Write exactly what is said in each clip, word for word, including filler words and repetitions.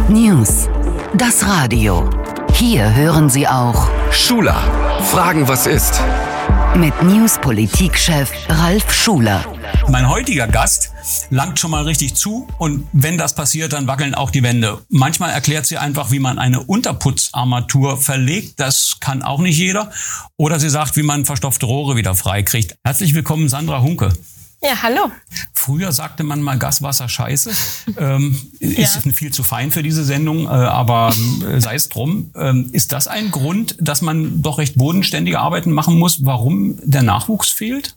News. Das Radio. Hier hören Sie auch Schuler. Fragen, was ist? Mit News-Politik-Chef Ralf Schuler. Mein heutiger Gast langt schon mal richtig zu und wenn das passiert, dann wackeln auch die Wände. Manchmal erklärt sie einfach, wie man eine Unterputzarmatur verlegt. Das kann auch nicht jeder. Oder sie sagt, wie man verstopfte Rohre wieder freikriegt. Herzlich willkommen, Sandra Hunke. Ja, hallo. Früher sagte man mal Gas, Wasser, Scheiße. Ähm, ja. Ist viel zu fein für diese Sendung, äh, aber äh, sei es drum. Ähm, ist das ein Grund, dass man doch recht bodenständige Arbeiten machen muss, warum der Nachwuchs fehlt?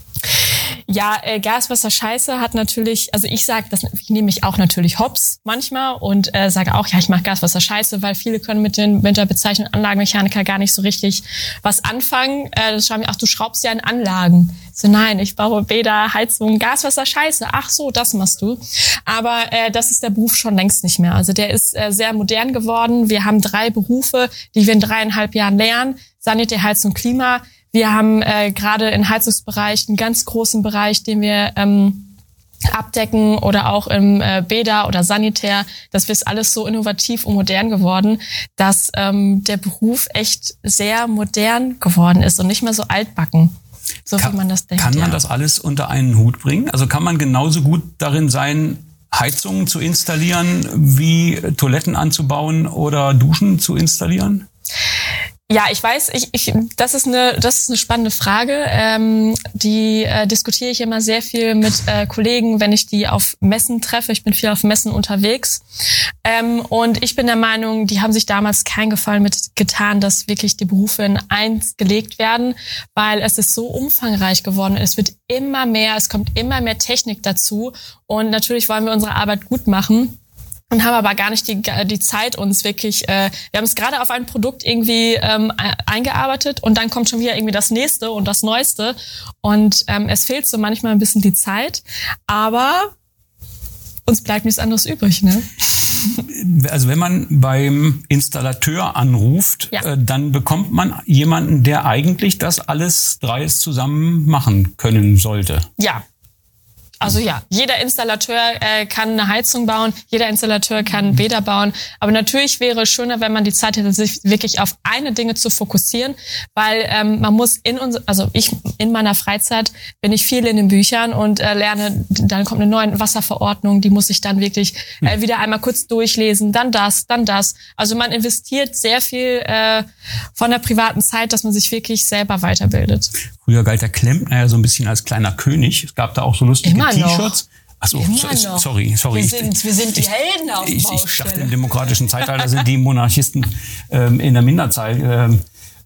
Ja, äh, Gas, Wasser, Scheiße hat natürlich, also ich sage, das ich nehme mich auch natürlich hops manchmal und äh, sage auch, ja, ich mache Gas, Wasser, Scheiße, weil viele können mit, den, mit der Bezeichnung Anlagenmechaniker gar nicht so richtig was anfangen. Äh, das schreiben wir, ach, du schraubst ja in Anlagen. So, nein, ich baue Bäder, Heizungen, Gas, Wasser, Scheiße. Ach so, das machst du. Aber äh, das ist der Beruf schon längst nicht mehr. Also der ist äh, sehr modern geworden. Wir haben drei Berufe, die wir in dreieinhalb Jahren lernen. Sanitär, Heizung, Klima. Wir haben äh, gerade im Heizungsbereich einen ganz großen Bereich, den wir ähm, abdecken oder auch im äh, Bäder oder Sanitär. Das ist alles so innovativ und modern geworden, dass ähm, der Beruf echt sehr modern geworden ist und nicht mehr so altbacken, so kann, wie man das denkt. Kann man ja. das alles unter einen Hut bringen? Also kann man genauso gut darin sein, Heizungen zu installieren, wie Toiletten anzubauen oder Duschen zu installieren? Ja, ich weiß, ich, ich, das ist eine, das ist eine spannende Frage. Ähm, die äh, diskutiere ich immer sehr viel mit äh, Kollegen, wenn ich die auf Messen treffe. Ich bin viel auf Messen unterwegs. Ähm, und ich bin der Meinung, die haben sich damals keinen Gefallen mit getan, dass wirklich die Berufe in eins gelegt werden, weil es ist so umfangreich geworden. Es wird immer mehr, es kommt immer mehr Technik dazu. Und natürlich wollen wir unsere Arbeit gut machen. Und haben aber gar nicht die, die Zeit, uns wirklich, äh, wir haben es gerade auf ein Produkt irgendwie ähm, eingearbeitet und dann kommt schon wieder irgendwie das Nächste und das Neueste und ähm, es fehlt so manchmal ein bisschen die Zeit, aber uns bleibt nichts anderes übrig, ne? Also wenn man beim Installateur anruft, ja. äh, dann bekommt man jemanden, der eigentlich das alles dreist zusammen machen können sollte. Ja. Also ja, jeder Installateur äh, kann eine Heizung bauen, jeder Installateur kann Bäder bauen. Aber natürlich wäre es schöner, wenn man die Zeit hätte, sich wirklich auf eine Dinge zu fokussieren, weil ähm, man muss in uns, also ich in meiner Freizeit bin ich viel in den Büchern und äh, lerne, dann kommt eine neue Wasserverordnung, die muss ich dann wirklich äh, wieder einmal kurz durchlesen, dann das, dann das. Also man investiert sehr viel äh, von der privaten Zeit, dass man sich wirklich selber weiterbildet. Früher galt der Klempner ja so ein bisschen als kleiner König. Es gab da auch so lustige Immer T-Shirts. Achso, so, sorry, sorry. Wir sind, wir sind die Helden auf der ich, Baustelle. ich dachte, im demokratischen Zeitalter sind die Monarchisten ähm, in der Minderzahl. Ähm,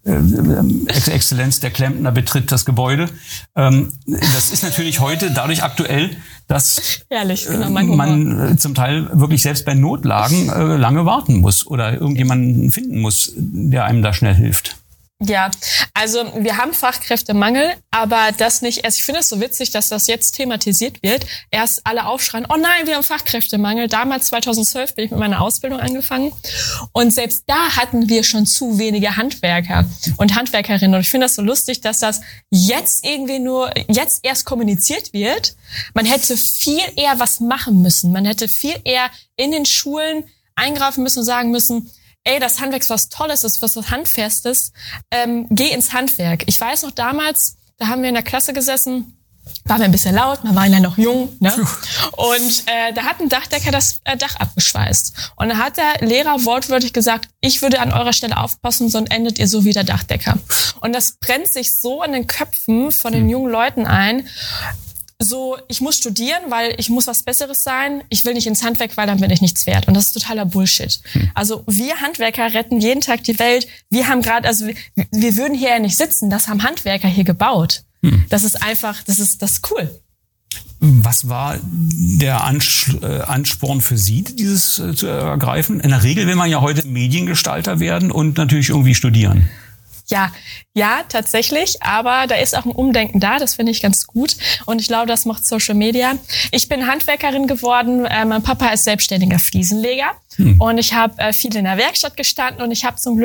äh, Exzellenz, der Klempner betritt das Gebäude. Ähm, das ist natürlich heute dadurch aktuell, dass Herrlich, genau, äh, mein man äh, zum Teil wirklich selbst bei Notlagen äh, lange warten muss oder irgendjemanden finden muss, der einem da schnell hilft. Ja, also wir haben Fachkräftemangel, aber das nicht erst. Ich finde es so witzig, dass das jetzt thematisiert wird. Erst alle aufschreien, oh nein, wir haben Fachkräftemangel. Damals zweitausendzwölf bin ich mit meiner Ausbildung angefangen und selbst da hatten wir schon zu wenige Handwerker und Handwerkerinnen. Und ich finde das so lustig, dass das jetzt irgendwie nur, jetzt erst kommuniziert wird. Man hätte viel eher was machen müssen. Man hätte viel eher in den Schulen eingreifen müssen und sagen müssen, ey, das Handwerk ist was Tolles, das ist was, was Handfestes, ähm, geh ins Handwerk. Ich weiß noch damals, da haben wir in der Klasse gesessen, waren wir ein bisschen laut, man war ja noch jung, ne? Und äh, da hat ein Dachdecker das äh, Dach abgeschweißt. Und da hat der Lehrer wortwörtlich gesagt, ich würde an eurer Stelle aufpassen, sonst endet ihr so wie der Dachdecker. Und das brennt sich so in den Köpfen von den jungen Leuten ein, so, ich muss studieren, weil ich muss was Besseres sein. Ich will nicht ins Handwerk, weil dann bin ich nichts wert. Und das ist totaler Bullshit. Hm. Also wir Handwerker retten jeden Tag die Welt. Wir haben gerade, also wir, wir würden hier ja nicht sitzen. Das haben Handwerker hier gebaut. Hm. Das ist einfach, das ist, das ist cool. Was war der Ansporn für Sie, dieses zu ergreifen? In der Regel will man ja heute Mediengestalter werden und natürlich irgendwie studieren. Ja, ja, tatsächlich. Aber da ist auch ein Umdenken da. Das finde ich ganz gut. Und ich glaube, das macht Social Media. Ich bin Handwerkerin geworden. Äh, mein Papa ist selbstständiger Fliesenleger. Hm. Und ich habe äh, viel in der Werkstatt gestanden. Und ich habe zum Glück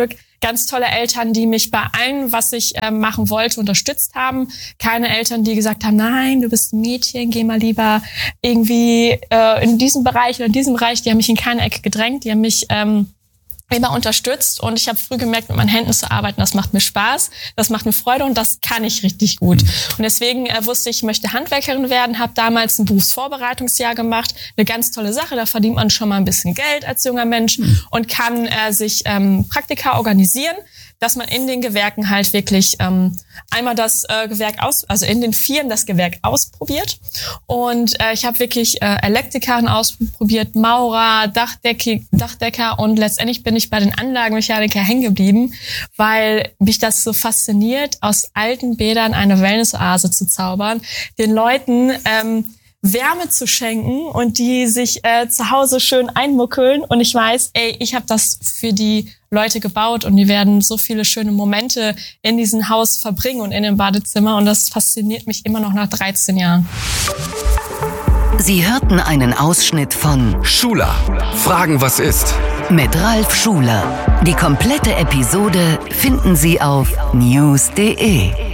ganz tolle Eltern, die mich bei allem, was ich äh, machen wollte, unterstützt haben. Keine Eltern, die gesagt haben, nein, du bist ein Mädchen, geh mal lieber irgendwie äh, in diesem Bereich oder in diesem Bereich. Die haben mich in keine Ecke gedrängt, die haben mich ähm, immer unterstützt und ich habe früh gemerkt, mit meinen Händen zu arbeiten, das macht mir Spaß, das macht mir Freude und das kann ich richtig gut. Und deswegen äh, wusste ich, ich möchte Handwerkerin werden, habe damals ein Berufsvorbereitungsjahr gemacht, eine ganz tolle Sache, da verdient man schon mal ein bisschen Geld als junger Mensch und kann äh, sich ähm, Praktika organisieren, dass man in den Gewerken halt wirklich ähm, einmal das äh, Gewerk aus, also in den Firmen das Gewerk ausprobiert. Und äh, ich habe wirklich äh, Elektrikerin ausprobiert, Maurer, Dachdecke, Dachdecker und letztendlich bin ich bei den Anlagenmechaniker hängen geblieben, weil mich das so fasziniert, aus alten Bädern eine Wellnessoase zu zaubern, den Leuten ähm, Wärme zu schenken und die sich äh, zu Hause schön einmuckeln. Und ich weiß, ey, ich habe das für die Leute gebaut und die werden so viele schöne Momente in diesem Haus verbringen und in dem Badezimmer. Und das fasziniert mich immer noch nach dreizehn Jahren. Sie hörten einen Ausschnitt von Schula. Fragen, was ist? mit Ralf Schuler. Die komplette Episode finden Sie auf news punkt de.